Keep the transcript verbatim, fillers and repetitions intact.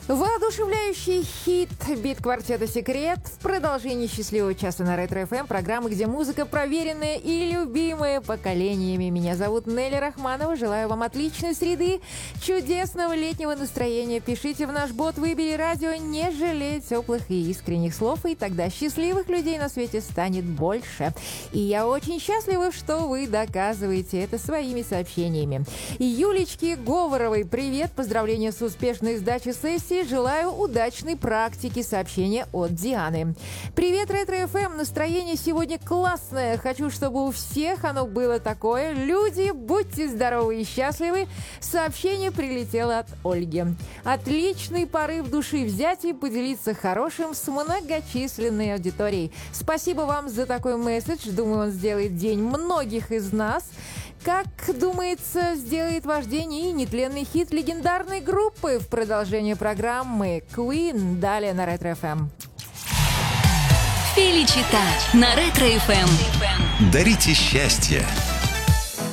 Воодушевляющий хит бит-квартета «Секрет» в продолжении счастливого часа на Ретро эф эм, программы, где музыка проверенная и любимая поколениями. Меня зовут Нелли Рахманова. Желаю вам отличной среды, чудесного летнего настроения. Пишите в наш бот «Выбери радио», не жалей теплых и искренних слов, и тогда счастливых людей на свете станет больше. И я очень счастлива, что вы доказываете это своими сообщениями. Юлечке Говоровой привет, поздравления с успешной сдачей сессии. Желаю удачной практики. Сообщение от Дианы. Привет, Ретро эф эм. Настроение сегодня классное. Хочу, чтобы у всех оно было такое. Люди, будьте здоровы и счастливы. Сообщение прилетело от Ольги. Отличный порыв души взять и поделиться хорошим с многочисленной аудиторией. Спасибо вам за такой месседж. Думаю, он сделает день многих из нас. Как думается, сделает ваш день и нетленный хит легендарной группы в продолжение программы Queen. Далее на Ретро эф эм. Феличита на Ретро эф эм. Дарите счастье,